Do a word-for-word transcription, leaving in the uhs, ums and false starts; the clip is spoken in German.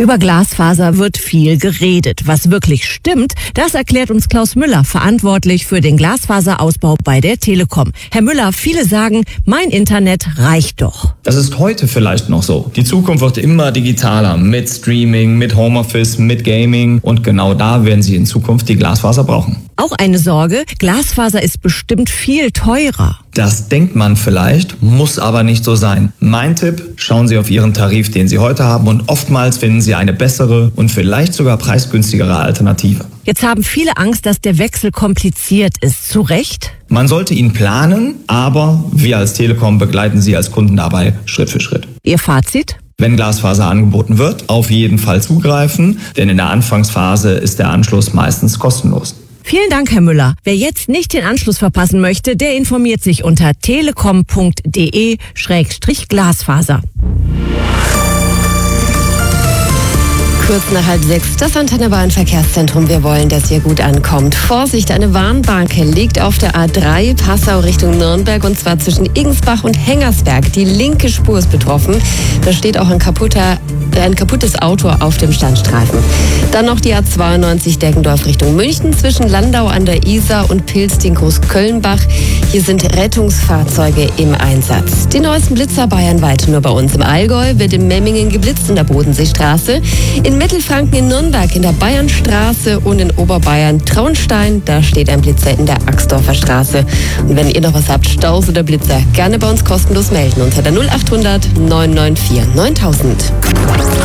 Über Glasfaser wird viel geredet. Was wirklich stimmt, das erklärt uns Klaus Müller, verantwortlich für den Glasfaserausbau bei der Telekom. Herr Müller, viele sagen, mein Internet reicht doch. Das ist heute vielleicht noch so. Die Zukunft wird immer digitaler, mit Streaming, mit Homeoffice, mit Gaming. Und genau da werden Sie in Zukunft die Glasfaser brauchen. Auch eine Sorge, Glasfaser ist bestimmt viel teurer. Das denkt man vielleicht, muss aber nicht so sein. Mein Tipp, schauen Sie auf Ihren Tarif, den Sie heute haben, und oftmals finden Sie eine bessere und vielleicht sogar preisgünstigere Alternative. Jetzt haben viele Angst, dass der Wechsel kompliziert ist. Zu Recht? Man sollte ihn planen, aber wir als Telekom begleiten Sie als Kunden dabei Schritt für Schritt. Ihr Fazit? Wenn Glasfaser angeboten wird, auf jeden Fall zugreifen, denn in der Anfangsphase ist der Anschluss meistens kostenlos. Vielen Dank, Herr Müller. Wer jetzt nicht den Anschluss verpassen möchte, der informiert sich unter telekom punkt de Schrägstrich Glasfaser. Kurz nach halb sechs, das Antenne Bayern Verkehrszentrum. Wir wollen, dass ihr gut ankommt. Vorsicht, eine Warnbarke liegt auf der A drei Passau Richtung Nürnberg, und zwar zwischen Igensbach und Hengersberg. Die linke Spur ist betroffen. Da steht auch ein, kaputter, ein kaputtes Auto auf dem Standstreifen. Dann noch die A zweiundneunzig Deggendorf Richtung München zwischen Landau an der Isar und Pilsting Großkölnbach. Hier sind Rettungsfahrzeuge im Einsatz. Die neuesten Blitzer bayernweit nur bei uns. Im Allgäu wird in Memmingen geblitzt in der Bodenseestraße. In Mittelfranken in Nürnberg in der Bayernstraße und in Oberbayern Traunstein, da steht ein Blitzer in der Axdorfer Straße. Und wenn ihr noch was habt, Staus oder Blitzer, gerne bei uns kostenlos melden unter der null achthundert neun neun vier neuntausend.